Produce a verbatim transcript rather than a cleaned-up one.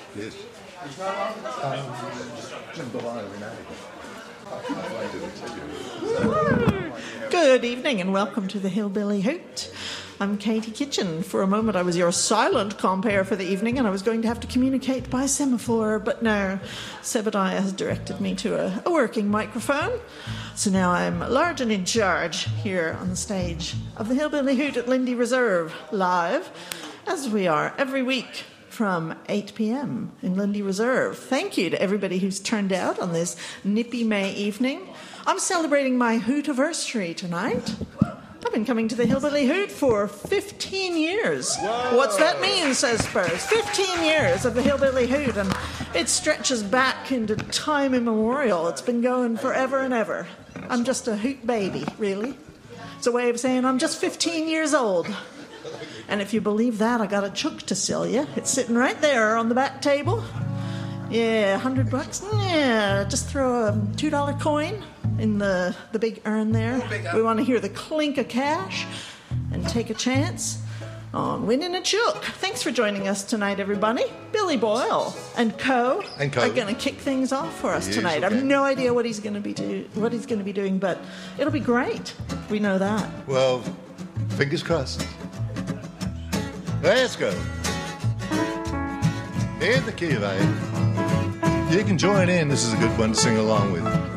Yes. Good evening and welcome to the Hillbilly Hoot. I'm Katie Kitchen. For a moment I was your silent compere for the evening and I was going to have to communicate by semaphore, but no, Sebediah has directed me to a, a working microphone. So now I'm large and in charge here on the stage of the Hillbilly Hoot at Lindy Reserve, live, as we are every week from eight p.m. in Lindy Reserve. Thank you to everybody who's turned out on this nippy May evening. I'm celebrating my Hootiversary tonight. I've been coming to the Hillbilly Hoot for fifteen years. Whoa. What's that mean, says Spurs? fifteen years of the Hillbilly Hoot, and it stretches back into time immemorial. It's been going forever and ever. I'm just a hoot baby, really. It's a way of saying I'm just fifteen years old. And if you believe that, I got a chook to sell you. It's sitting right there on the back table. Yeah, a hundred bucks. Yeah, just throw a two dollar coin in the, the big urn there. We want to hear the clink of cash and take a chance on winning a chook. Thanks for joining us tonight, everybody. Billy Boyle and Co. And Co. are going to kick things off for us Yes, tonight. okay. I have no idea what he's going to be do what he's going to be doing, but it'll be great. We know that. Well, fingers crossed. Let's go. In the key of A. You can join in. This is a good one to sing along with.